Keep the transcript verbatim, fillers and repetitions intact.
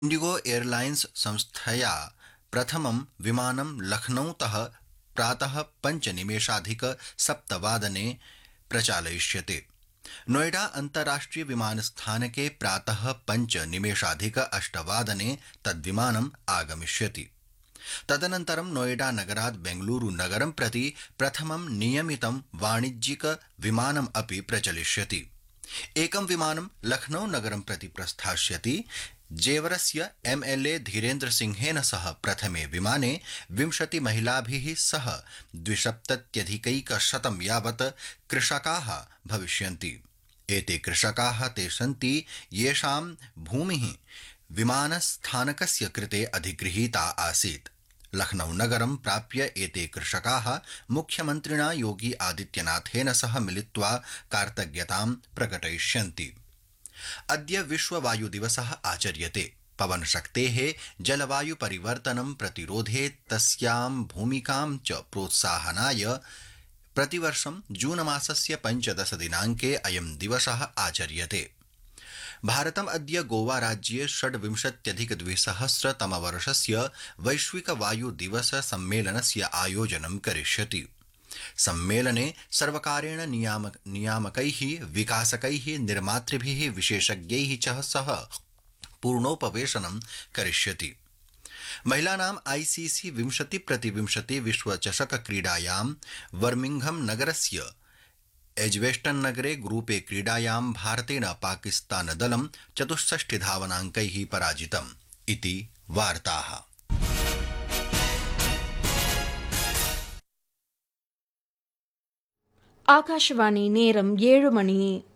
IndiGo airlines संस्थया प्रथमं विमानं लखनऊतः प्रातः पञ्चनिमेषाधिक सप्तवादने प्रचालयिष्यते। नोएडा अन्ताराष्ट्रिय विमानस्थानके प्रातः पञ्चनिमेषाधिक अष्टवादने तद्विमानम् आगमिष्यति। तदनन्तरं नोएडा नगरात् बेंगलुरू नगरं प्रति प्रथमं नियमितं वाणिज्यिक विमानम् अपि प्रचलिष्यति। एकं विमानं लखनऊ नगरं प्रति प्रस्थास्यति। जेवरस्य एमएलए धीरेन्द्र सिंहेन सह प्रथमे विमाने विंशति महिलाभिः सह द्विसप्तत्यधिकैकशतं यावत् कृषकाः भविष्यन्ति। एते कृषकाः ते सन्ति येषां भूमिः विमानस्थानकस्य कृते अधिगृहीता आसीत्। लखनऊ नगरं प्राप्य एते कृषकाः मुख्यमन्त्रिणा योगी आदित्यनाथेन सह मिलित्वा कार्तज्ञतां प्रकटयिष्यन्ति। अद्य विश्व वायु दिवसः आचर्यते। पवनशक्तेः जलवायु परिवर्तनं प्रतिरोधे तस्यां भूमिकां च प्रोत्साहनाय प्रतिवर्षं जून मासस्य पञ्चदश दिनाङ्के अयं दिवसः आचर्यते। भारतम् अद्य गोवा राज्ये षड्विंशत्यधिकद्विसहस्रतमवर्षस्य वैश्विक वायु दिवस सम्मेलनस्य आयोजनं करिष्यति। सम्मेलने सर्वकारेण नियामक नियामकैः विकासकैः निर्मातृभिः विशेषज्ञैः च सह पूर्णोपवेशनं करिष्यति। महिलानाम् आईसीसी विंशति प्रतिविंशति विश्वचषक क्रीडायां बर्मिंघम नगरस्य एज्वेस्टन नगरे ग्रुपे क्रीडायां भारतेन पाकिस्तानदलं चतुष्षष्टि धावनाङ्कैः पराजितम् इति वार्ताः। ஆகாஷவாணி நேரம் ஏழு மணி.